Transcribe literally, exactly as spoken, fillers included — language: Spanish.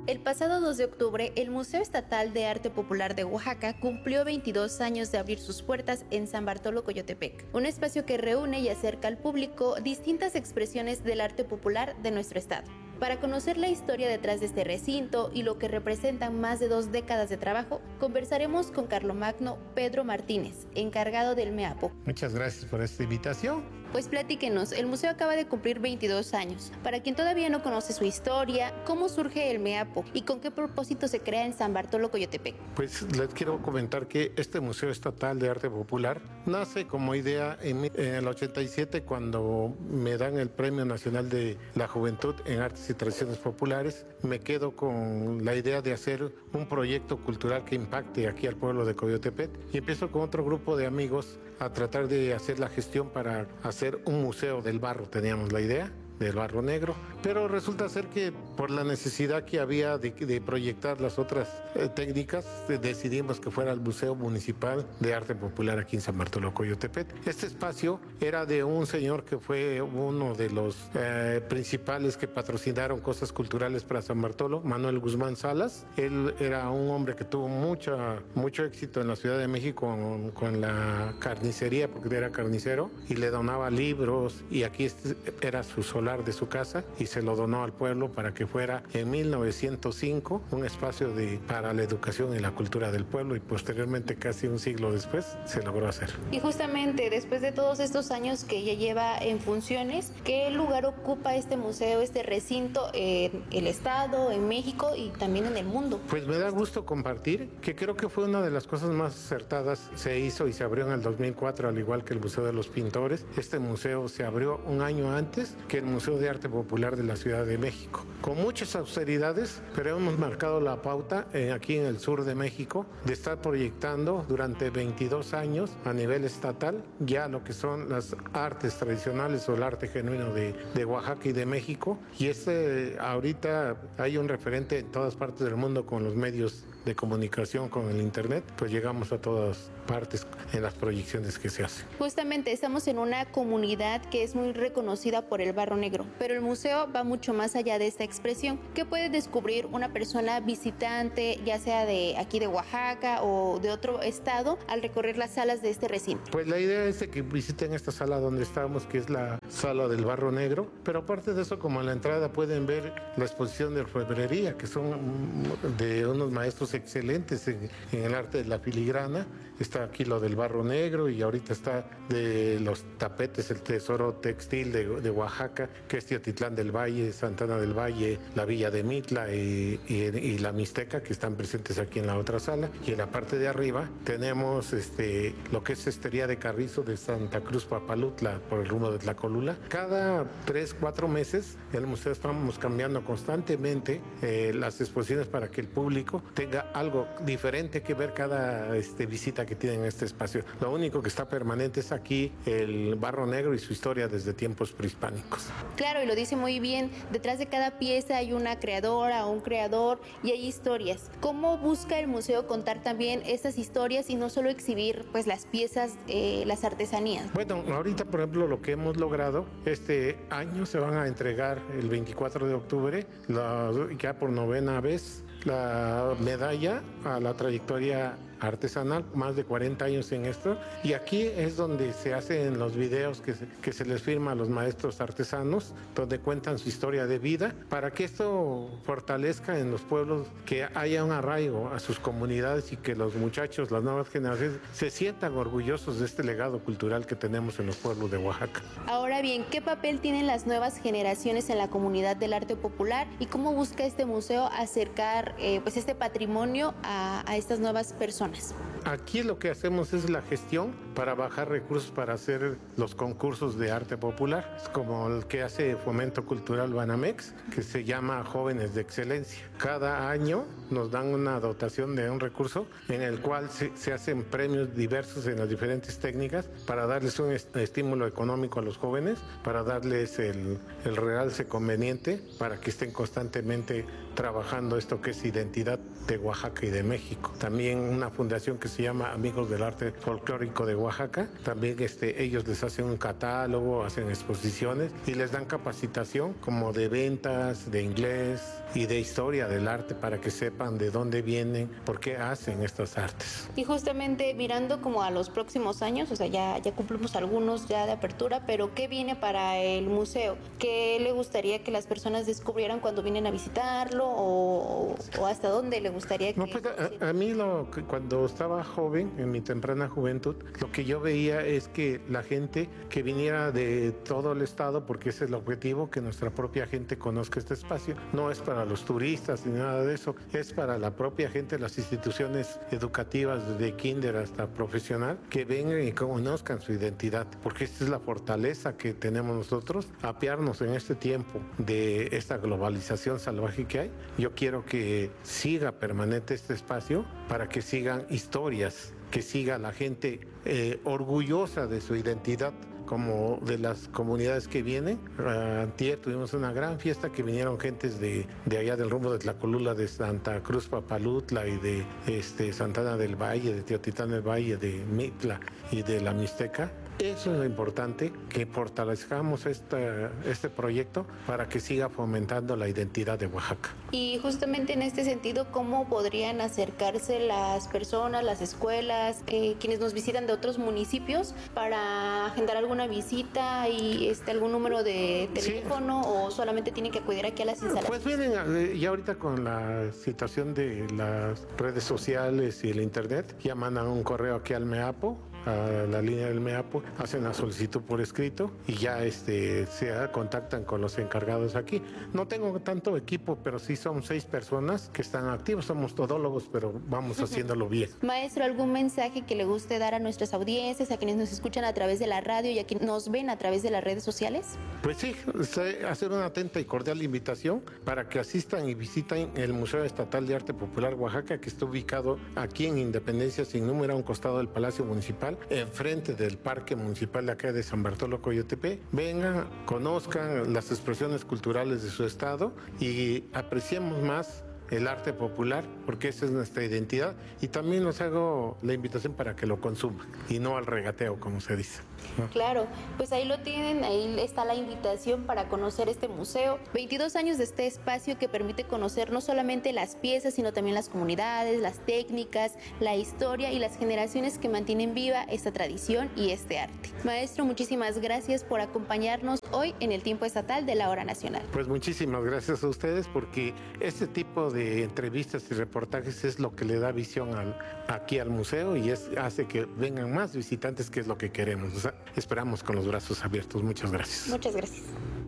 El pasado dos de octubre, el Museo Estatal de Arte Popular de Oaxaca cumplió veintidós años de abrir sus puertas en San Bartolo Coyotepec, un espacio que reúne y acerca al público distintas expresiones del arte popular de nuestro estado. Para conocer la historia detrás de este recinto y lo que representan más de dos décadas de trabajo, conversaremos con Carlomagno Pedro Martínez, encargado del MEAPO. Muchas gracias por esta invitación. Pues platíquenos, el museo acaba de cumplir veintidós años. Para quien todavía no conoce su historia, ¿cómo surge el MEAPO y con qué propósito se crea en San Bartolo Coyotepec? Pues les quiero comentar que este Museo Estatal de Arte Popular nace como idea en, en el ochenta y siete, cuando me dan el Premio Nacional de la Juventud en Artes y Tradiciones Populares. Me quedo con la idea de hacer un proyecto cultural que impacte aquí al pueblo de Coyotepec y empiezo con otro grupo de amigos a tratar de hacer la gestión para hacer un museo del barro. Teníamos la idea del barro negro, pero resulta ser que por la necesidad que había de, de proyectar las otras eh, técnicas, eh, decidimos que fuera el Museo Municipal de Arte Popular aquí en San Bartolo Coyotepec. Este espacio era de un señor que fue uno de los eh, principales que patrocinaron cosas culturales para San Bartolo, Manuel Guzmán Salas. Él era un hombre que tuvo mucha, mucho éxito en la Ciudad de México con, con la carnicería, porque era carnicero, y le donaba libros, y aquí este era su solar de su casa, y se lo donó al pueblo para que fuera en mil novecientos cinco un espacio de, para la educación y la cultura del pueblo, y posteriormente, casi un siglo después, se logró hacer. Y justamente después de todos estos años que ya lleva en funciones, ¿qué lugar ocupa este museo, este recinto en el estado, en México y también en el mundo? Pues me da gusto compartir que creo que fue una de las cosas más acertadas. Se hizo y se abrió en el dos mil cuatro, al igual que el Museo de los Pintores. Este museo se abrió un año antes que el Museo de Arte Popular de la Ciudad de México, con muchas austeridades, pero hemos marcado la pauta eh, aquí en el sur de México de estar proyectando durante veintidós años a nivel estatal ya lo que son las artes tradicionales o el arte genuino de, de Oaxaca y de México. Y este, ahorita hay un referente en todas partes del mundo con los medios de comunicación, con el internet, pues llegamos a todas partes en las proyecciones que se hacen. Justamente estamos en una comunidad que es muy reconocida por el barro negro, pero el museo va mucho más allá de esta expresión. ¿Qué puede descubrir una persona visitante, ya sea de aquí de Oaxaca o de otro estado, al recorrer las salas de este recinto? Pues la idea es de que visiten esta sala donde estamos, que es la sala del barro negro, pero aparte de eso, como a la entrada pueden ver la exposición de orfebrería, que son de unos maestros excelentes en, en el arte de la filigrana. Está aquí lo del barro negro, y ahorita está de los tapetes, el tesoro textil de, de Oaxaca, que es Teotitlán del Valle, Santana del Valle, la Villa de Mitla y, y, y la Mixteca, que están presentes aquí en la otra sala. Y en la parte de arriba tenemos este, lo que es Cestería de Carrizo de Santa Cruz Papalutla, por el rumbo de Tlacolula. Cada tres, cuatro meses en el museo estamos cambiando constantemente eh, las exposiciones para que el público tenga algo diferente que ver cada este, visita que tienen en este espacio. Lo único que está permanente es aquí el barro negro y su historia desde tiempos prehispánicos. Claro, y lo dice muy bien, detrás de cada pieza hay una creadora o un creador y hay historias. ¿Cómo busca el museo contar también estas historias y no solo exhibir pues las piezas, eh, las artesanías? Bueno, ahorita por ejemplo lo que hemos logrado, este año se van a entregar el veinticuatro de octubre, la, ya por novena vez, la medalla a la trayectoria artesanal, más de cuarenta años en esto, y aquí es donde se hacen los videos que se, que se les firma a los maestros artesanos, donde cuentan su historia de vida, para que esto fortalezca en los pueblos, que haya un arraigo a sus comunidades y que los muchachos, las nuevas generaciones, se sientan orgullosos de este legado cultural que tenemos en los pueblos de Oaxaca. Ahora bien, ¿qué papel tienen las nuevas generaciones en la comunidad del arte popular y cómo busca este museo acercar eh, pues este patrimonio a, a estas nuevas personas? Aquí lo que hacemos es la gestión para bajar recursos para hacer los concursos de arte popular, como el que hace Fomento Cultural Banamex, que se llama Jóvenes de Excelencia. Cada año nos dan una dotación de un recurso en el cual se, se hacen premios diversos en las diferentes técnicas para darles un est- estímulo económico a los jóvenes, para darles el, el realce conveniente para que estén constantemente trabajando esto que es identidad de Oaxaca y de México. También una fundación que se llama Amigos del Arte Folclórico de Oaxaca, también este, ellos les hacen un catálogo, hacen exposiciones y les dan capacitación como de ventas, de inglés, y de historia del arte para que sepan de dónde vienen, por qué hacen estas artes. Y justamente mirando como a los próximos años, o sea, ya, ya cumplimos algunos ya de apertura, pero ¿qué viene para el museo? ¿Qué le gustaría que las personas descubrieran cuando vienen a visitarlo o, o hasta dónde le gustaría que... No, pues a, a mí lo que cuando estaba joven, en mi temprana juventud, lo que yo veía es que la gente que viniera de todo el estado, porque ese es el objetivo, que nuestra propia gente conozca este espacio, no es para los turistas ni nada de eso, es para la propia gente, las instituciones educativas desde kinder hasta profesional, que vengan y conozcan su identidad, porque esta es la fortaleza que tenemos nosotros, apearnos en este tiempo de esta globalización salvaje que hay. Yo quiero que siga permanente este espacio para que sigan historias, que siga la gente eh, orgullosa de su identidad, como de las comunidades que vienen. Antier tuvimos una gran fiesta que vinieron gentes de, de allá del rumbo de Tlacolula, de Santa Cruz Papalutla y de este, Santana del Valle, de Teotitlán del Valle, de Mitla y de la Mixteca. Eso es lo importante, que fortalezcamos esta, este proyecto para que siga fomentando la identidad de Oaxaca. Y justamente en este sentido, ¿cómo podrían acercarse las personas, las escuelas, eh, quienes nos visitan de otros municipios para agendar alguna visita y este, algún número de teléfono, sí, o solamente tienen que acudir aquí a las instalaciones? Pues miren, ya ahorita con la situación de las redes sociales y el internet, ya mandan un correo aquí al MEAPO, a la línea del MEAPO, hacen la solicitud por escrito y ya este, se contactan con los encargados aquí. No tengo tanto equipo, pero sí son seis personas que están activos, somos todólogos, pero vamos haciéndolo bien. Maestro, ¿algún mensaje que le guste dar a nuestras audiencias, a quienes nos escuchan a través de la radio y a quienes nos ven a través de las redes sociales? Pues sí, hacer una atenta y cordial invitación para que asistan y visiten el Museo Estatal de Arte Popular Oaxaca, que está ubicado aquí en Independencia Sin Número, a un costado del Palacio Municipal, enfrente del Parque Municipal de acá de San Bartolo Coyotepec. Vengan, conozcan las expresiones culturales de su estado y apreciemos más el arte popular, porque esa es nuestra identidad, y también les hago la invitación para que lo consuman y no al regateo, como se dice, ¿no? Claro, pues ahí lo tienen, ahí está la invitación para conocer este museo. veintidós años de este espacio que permite conocer no solamente las piezas, sino también las comunidades, las técnicas, la historia y las generaciones que mantienen viva esta tradición y este arte. Maestro, muchísimas gracias por acompañarnos hoy en el Tiempo Estatal de la Hora Nacional. Pues muchísimas gracias a ustedes, porque este tipo de de entrevistas y reportajes es lo que le da visión al, aquí al museo y es, hace que vengan más visitantes, que es lo que queremos. O sea, esperamos con los brazos abiertos. Muchas gracias. Muchas gracias.